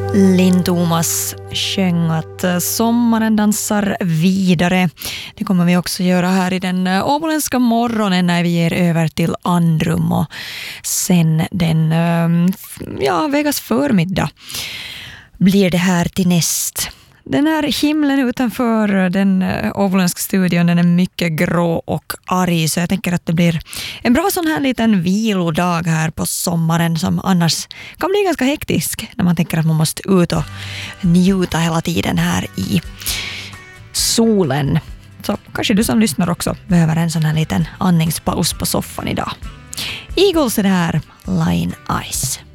Linn-Thomas sjöng att sommaren dansar vidare. Det kommer vi också göra här i den åboländska morgonen när vi ger över till andrum och sen den Vegas förmiddag blir det här till näst. Den här himlen utanför den åboländska studion, den är mycket grå och arg, så jag tänker att det blir en bra sån här liten vilodag här på sommaren som annars kan bli ganska hektisk när man tänker att man måste ut och njuta hela tiden här i solen. Så kanske du som lyssnar också behöver en sån här liten andningspaus på soffan idag. Eagles är det här, Line Ice.